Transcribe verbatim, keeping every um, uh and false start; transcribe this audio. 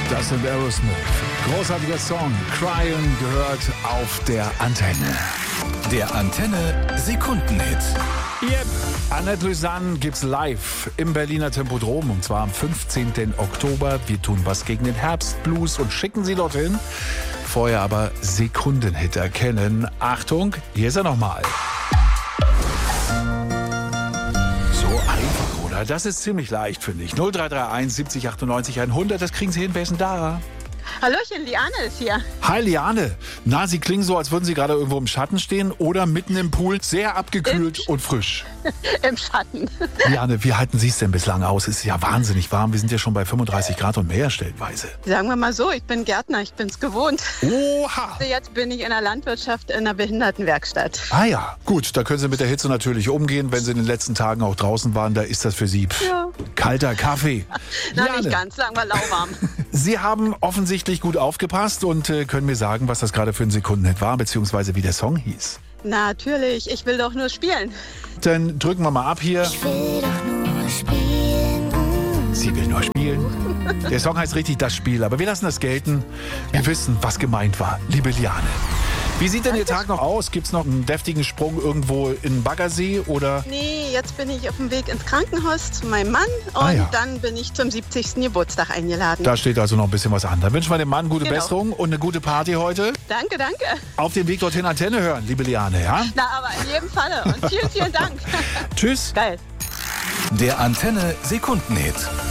Das sind Aerosmith. Großartiger Song. Cryin' gehört auf der Antenne. Der Antenne Sekundenhit. Yep. Annette Louisanne gibt's live im Berliner Tempodrom und zwar am fünfzehnten Oktober. Wir tun was gegen den Herbstblues und schicken Sie dorthin. Vorher aber Sekundenhit erkennen. Achtung, hier ist er nochmal. So einfach, oder? Das ist ziemlich leicht, finde ich. null drei drei eins siebzig achtundneunzig hundert, das kriegen Sie hin. Wer ist denn da? Hallöchen, Liane ist hier. Hi Liane. Na, Sie klingen so, als würden Sie gerade irgendwo im Schatten stehen oder mitten im Pool, sehr abgekühlt Im und frisch. Im Schatten. Liane, wie halten Sie es denn bislang aus? Es ist ja wahnsinnig warm. Wir sind ja schon bei fünfunddreißig Grad und mehr stellenweise. Sagen wir mal so, ich bin Gärtner, ich bin's gewohnt. Oha! Jetzt bin ich in der Landwirtschaft in einer Behindertenwerkstatt. Ah ja, gut, da können Sie mit der Hitze natürlich umgehen. Wenn Sie in den letzten Tagen auch draußen waren, da ist das für Sie pff, Ja. kalter Kaffee. Na, Liane, nicht ganz, sagen wir lauwarm. Sie haben offensichtlich gut aufgepasst und äh, können mir sagen, was das gerade für ein Sekundenhit war, beziehungsweise wie der Song hieß. Natürlich, ich will doch nur spielen. Dann drücken wir mal ab hier. Ich will doch nur spielen. Sie will nur spielen. Der Song heißt richtig Das Spiel, aber wir lassen das gelten. Wir wissen, was gemeint war, liebe Liane. Wie sieht denn Ihr Tag noch aus? Gibt's noch einen deftigen Sprung irgendwo in Baggersee oder? Nee, jetzt bin ich auf dem Weg ins Krankenhaus zu meinem Mann und Ah, ja. dann bin ich zum siebzigsten Geburtstag eingeladen. Da steht also noch ein bisschen was an. Dann wünschen wir dem Mann gute Genau. Besserung und eine gute Party heute. Danke, danke. Auf dem Weg dorthin Antenne hören, liebe Liane, ja? Na, aber in jedem Falle und vielen, vielen Dank. Tschüss. Geil. Der Antenne Sekundenhit.